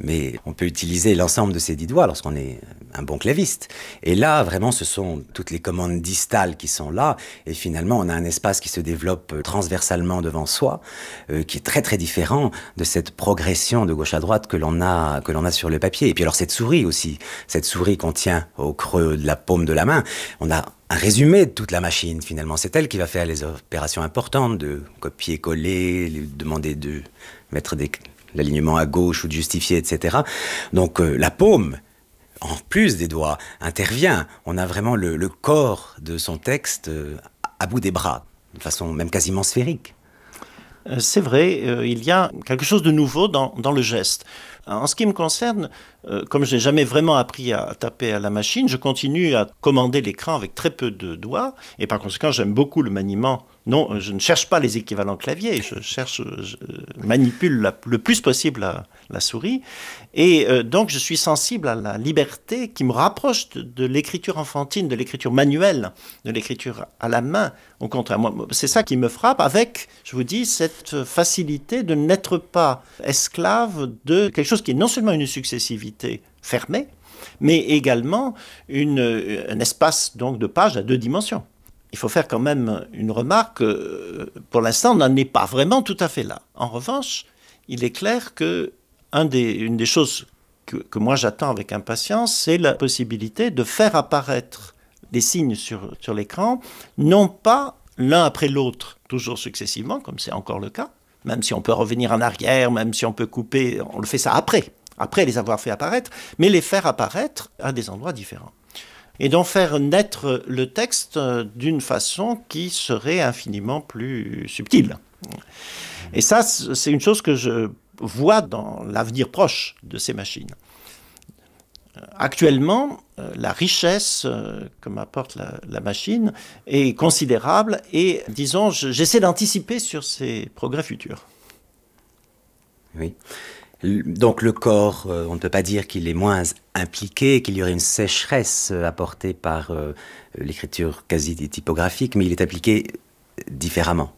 mais on peut utiliser l'ensemble de ses 10 doigts lorsqu'on est un bon claviste. Et là, vraiment, ce sont toutes les commandes distales qui sont là, et finalement, on a un espace qui se développe transversalement devant soi, qui est très très différent de cette progression de gauche à droite que l'on a sur le papier. Et puis alors cette souris aussi, cette souris qu'on tient au creux de la paume de la main, on a un résumé de toute la machine finalement. C'est elle qui va faire les opérations importantes de copier-coller, demander de mettre l'alignement à gauche ou de justifier, etc. Donc la paume, en plus des doigts, intervient. On a vraiment le corps de son texte à bout des bras, de façon même quasiment sphérique. C'est vrai, il y a quelque chose de nouveau dans le geste. En ce qui me concerne, comme je n'ai jamais vraiment appris à taper à la machine, je continue à commander l'écran avec très peu de doigts, et par conséquent, j'aime beaucoup le maniement. Non, je ne cherche pas les équivalents clavier, je manipule le plus possible la souris, et donc je suis sensible à la liberté qui me rapproche de l'écriture enfantine, de l'écriture manuelle, de l'écriture à la main. Au contraire, moi, c'est ça qui me frappe avec, je vous dis, cette facilité de n'être pas esclave de quelque chose qui est non seulement une successivité fermée, mais également un espace donc, de pages à 2 dimensions. Il faut faire quand même une remarque, pour l'instant, on n'en est pas vraiment tout à fait là. En revanche, il est clair que une des choses que moi j'attends avec impatience, c'est la possibilité de faire apparaître les signes sur l'écran, non pas l'un après l'autre, toujours successivement, comme c'est encore le cas, même si on peut revenir en arrière, même si on peut couper, on le fait ça après les avoir fait apparaître, mais les faire apparaître à des endroits différents. Et donc faire naître le texte d'une façon qui serait infiniment plus subtile. Et ça, c'est une chose que je vois dans l'avenir proche de ces machines. Actuellement, la richesse que m'apporte la machine est considérable et, disons, j'essaie d'anticiper sur ces progrès futurs. Oui. Donc le corps, on ne peut pas dire qu'il est moins impliqué, qu'il y aurait une sécheresse apportée par l'écriture quasi typographique, mais il est impliqué différemment.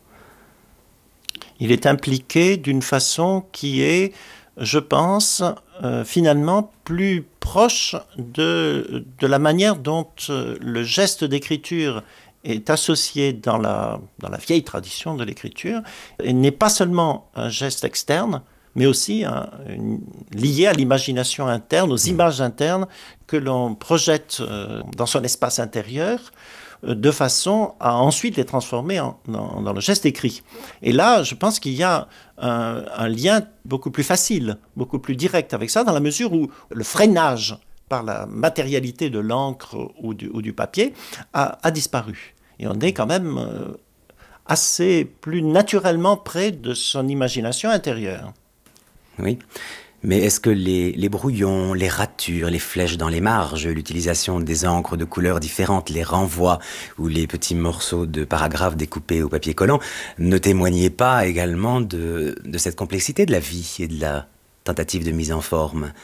Il est impliqué d'une façon qui est, je pense, finalement plus proche de la manière dont le geste d'écriture est associé dans la vieille tradition de l'écriture, et n'est pas seulement un geste externe, mais aussi lié à l'imagination interne, aux images internes que l'on projette dans son espace intérieur, de façon à ensuite les transformer dans le geste écrit. Et là, je pense qu'il y a un lien beaucoup plus facile, beaucoup plus direct avec ça, dans la mesure où le freinage par la matérialité de l'encre ou du papier a disparu. Et on est quand même assez plus naturellement près de son imagination intérieure. Oui, mais est-ce que les brouillons, les ratures, les flèches dans les marges, l'utilisation des encres de couleurs différentes, les renvois ou les petits morceaux de paragraphes découpés au papier collant ne témoignaient pas également de cette complexité de la vie et de la tentative de mise en forme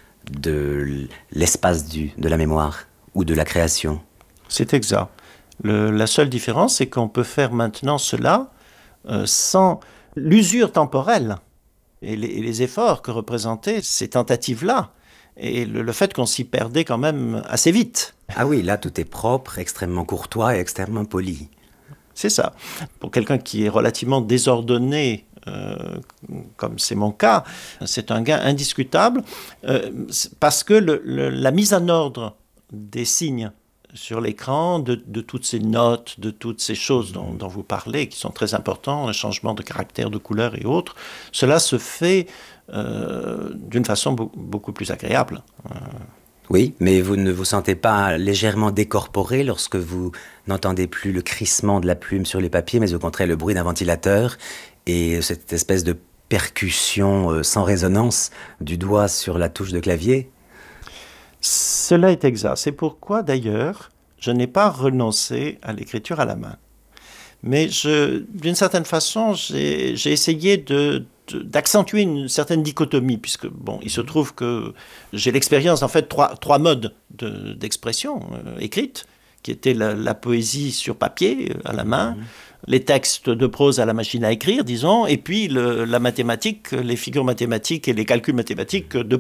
de l'espace de la mémoire ou de la création? C'est exact. La seule différence, c'est qu'on peut faire maintenant cela sans l'usure temporelle et les efforts que représentaient ces tentatives-là, et le fait qu'on s'y perdait quand même assez vite. Ah oui, là tout est propre, extrêmement courtois et extrêmement poli. C'est ça. Pour quelqu'un qui est relativement désordonné, comme c'est mon cas, c'est un gain indiscutable, parce que la mise en ordre des signes sur l'écran, de toutes ces notes, de toutes ces choses dont vous parlez, qui sont très importantes, un changement de caractère, de couleur et autres, cela se fait d'une façon beaucoup plus agréable. Oui, mais vous ne vous sentez pas légèrement décorporé lorsque vous n'entendez plus le crissement de la plume sur les papiers, mais au contraire le bruit d'un ventilateur et cette espèce de percussion sans résonance du doigt sur la touche de clavier? Cela est exact. C'est pourquoi, d'ailleurs, je n'ai pas renoncé à l'écriture à la main. Mais d'une certaine façon, j'ai essayé d'accentuer une certaine dichotomie, puisque, bon, il se trouve que j'ai l'expérience, en fait, trois modes d'expression écrite, qui étaient la poésie sur papier, à la main, les textes de prose à la machine à écrire, disons, et puis la mathématique, les figures mathématiques et les calculs mathématiques de